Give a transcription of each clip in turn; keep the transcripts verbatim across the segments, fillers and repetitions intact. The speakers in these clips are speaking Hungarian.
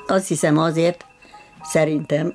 Azt hiszem azért, szerintem,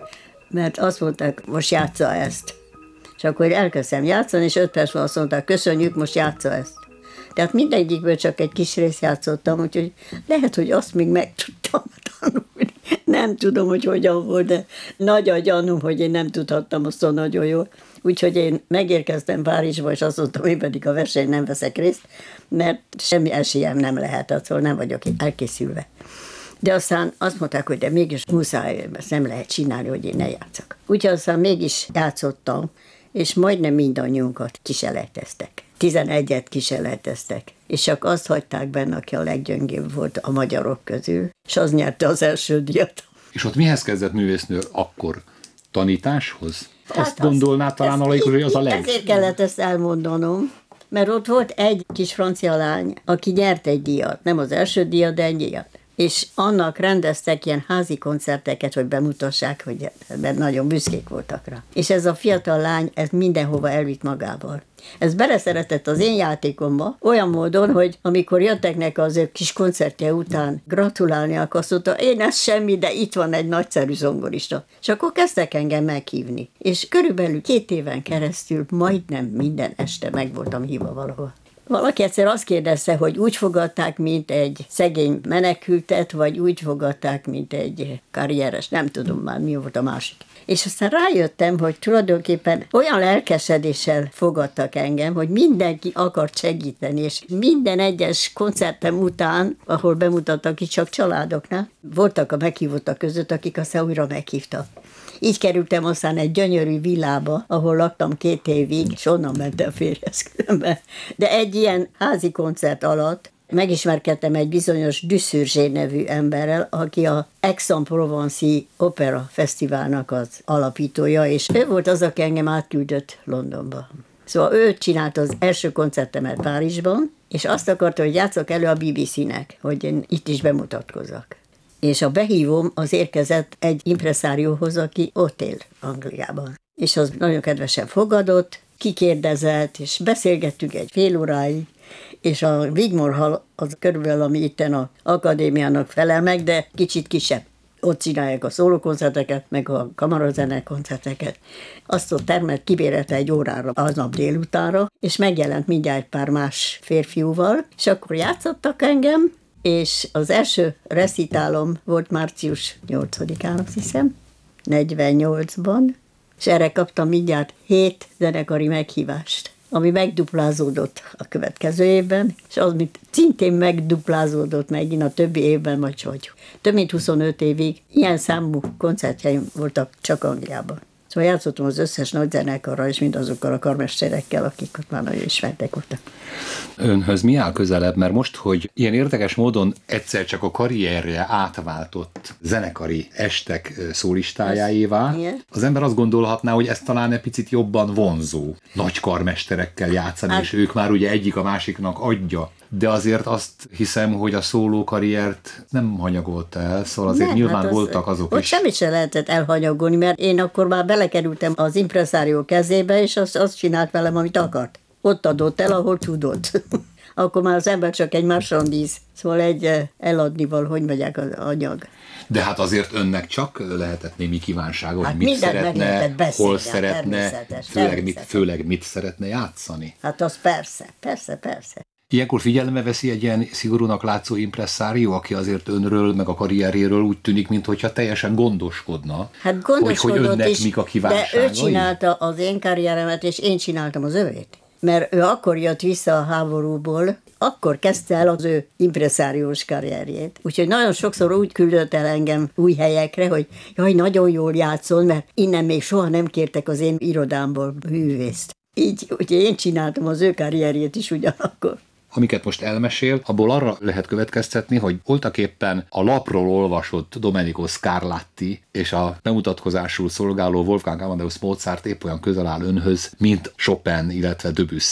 mert azt mondták, most játsza ezt. És akkor elkezdtem játszani, és öt perc azt mondták, köszönjük, most játsza ezt. Tehát mindegyikből csak egy kis részt játszottam, úgyhogy lehet, hogy azt még meg tudtam tanulni. Nem tudom, hogy hogyan volt, de nagy a gyanúm, hogy én nem tudhattam azt nagyon jól. Úgyhogy én megérkeztem Párizsba, és azt mondtam, én pedig a verseny nem veszek részt, mert semmi esélyem nem lehet, attól nem vagyok elkészülve. De aztán azt mondták, hogy de mégis muszáj, ezt nem lehet csinálni, hogy én ne játszak. Úgyhogy aztán mégis játszottam, és majdnem mindannyiunkat kiselejteztek. Tizenegyet kiselejteztek, és csak azt hagyták benne, aki a leggyöngébb volt a magyarok közül, és az nyerte az első díjat. És ott mihez kezdett művésznő akkor? Tanításhoz? Hát azt gondolná talán alaikus, hogy az a leg... Ezért kellett ezt elmondanom, mert ott volt egy kis francia lány, aki nyert egy díjat, nem az első díjat, de egy díjat. És annak rendeztek ilyen házi koncerteket, hogy bemutassák, hogy mert nagyon büszkék voltak rá. És ez a fiatal lány, ez mindenhova elvitt magával. Ez beleszeretett az én játékomba, olyan módon, hogy amikor jöttek neki az ő kis koncertje után gratulálni, akkor azt mondta, én ez semmi, de itt van egy nagyszerű zongorista. És akkor kezdtek engem meghívni. És körülbelül két éven keresztül majdnem minden este meg voltam hívva valahol. Valaki egyszer azt kérdezte, hogy úgy fogadták, mint egy szegény menekültet, vagy úgy fogadták, mint egy karrieres, nem tudom már, mi volt a másik. És aztán rájöttem, hogy tulajdonképpen olyan lelkesedéssel fogadtak engem, hogy mindenki akart segíteni, és minden egyes koncertem után, ahol bemutattak ki csak családoknál, voltak a meghívottak között, akik aztán újra meghívtak. Így kerültem aztán egy gyönyörű villába, ahol laktam két évig, és onnan mentem férjhez különben. De egy ilyen házi koncert alatt megismerkedtem egy bizonyos Dussürzsé nevű emberrel, aki a Aix-en-Provence-i Opera Fesztiválnak az alapítója, és ő volt az, aki engem átküldött Londonba. Szóval ő csinálta az első koncertemet Párizsban, és azt akarta, hogy játsszak elő a bé bé cé-nek, hogy én itt is bemutatkozzak. És a behívóm az érkezett egy impresszárióhoz, aki ott él Angliában. És az nagyon kedvesen fogadott, kikérdezett, és beszélgettünk egy fél óráig, és a Wigmore Hall az körülbelül, ami itten az akadémiának felel meg, de kicsit kisebb. Ott csinálják a szólókoncerteket, meg a kamarazene koncerteket. Azt a termet kibérelte egy órára aznap délutánra, és megjelent mindjárt egy pár más férfiúval, és akkor játszottak engem, és az első recitálom volt március nyolcadikán, azt hiszem, negyvennyolcban, és erre kaptam mindjárt hét zenekari meghívást, ami megduplázódott a következő évben, és az, mint szintén megduplázódott megint a többi évben, vagy hogy. Több mint huszonöt évig ilyen számú koncertjeim voltak csak Angliában. Szóval játszottam az összes nagy zenekarral, és mindazokkal a karmesterekkel, akik ott már nagyon ismertek voltak. Önhöz mi áll közelebb? Mert most, hogy ilyen érdekes módon egyszer csak a karrierje átváltott zenekari estek szólistájáévá, az ember azt gondolhatná, hogy ez talán egy picit jobban vonzó nagy karmesterekkel játszani, hát, és ők már ugye egyik a másiknak adja. De azért azt hiszem, hogy a szóló karriert nem hanyagolta el, szóval azért nem, nyilván hát az, voltak azok ott is. Ott semmit se lehetett elhanyagolni, mert én akkor már belekerültem az impresszárió kezébe, és azt, azt csinált velem, amit akart. Ott adott el, ahol tudott. Akkor már az ember csak egy marsandíz, szóval egy eladnival, hogy megyek az anyag. De hát azért önnek csak lehetett némi kívánsága, hát hogy mit szeretne, beszélni, hol szeretne, természetes, főleg, természetes. Mit, főleg mit szeretne játszani. Hát az persze, persze, persze. Ilyenkor figyelembe veszi egy ilyen szigorúnak látszó impresszárió, aki azért önről, meg a karrieréről úgy tűnik, mintha teljesen gondoskodna, hát gondoskodott hogy, hogy önnek is, mik a kívánságai. De ő csinálta az én karrieremet, és én csináltam az övét. Mert ő akkor jött vissza a háborúból, akkor kezdte el az ő impresszáriós karrierjét. Úgyhogy nagyon sokszor úgy küldött el engem új helyekre, hogy jaj, nagyon jól játszol, mert innen még soha nem kértek az én irodámból művészt. Így, úgyhogy én csináltam az ő karrierjét is ugyanakkor. Amiket most elmesél, abból arra lehet következtetni, hogy voltaképpen a lapról olvasott Domenico Scarlatti és a bemutatkozásul szolgáló Wolfgang Amadeus Mozart épp olyan közel áll önhöz, mint Chopin, illetve Debussy.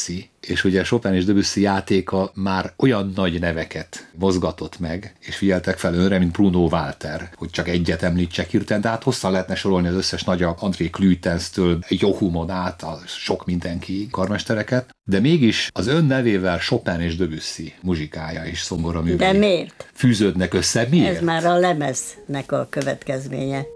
és ugye Chopin és Debussy játéka már olyan nagy neveket mozgatott meg, és figyeltek fel önre, mint Bruno Walter, hogy csak egyet említsek hirtelen, de hát hosszan lehetne sorolni az összes nagy, André Klütenstől Jochumon át, a sok mindenki karmestereket, de mégis az ön nevével Chopin és Debussy muzsikája és szomorra művei. De miért? Fűződnek össze. Miért? Ez már a lemeznek a következménye.